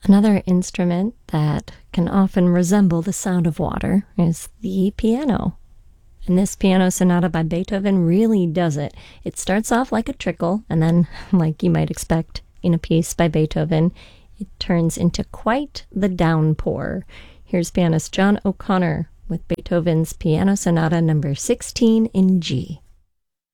Another instrument that can often resemble the sound of water is the piano. And this piano sonata by Beethoven really does it. It starts off like a trickle, and then, like you might expect in a piece by Beethoven, it turns into quite the downpour. Here's pianist John O'Connor with Beethoven's Piano Sonata number 16 in G.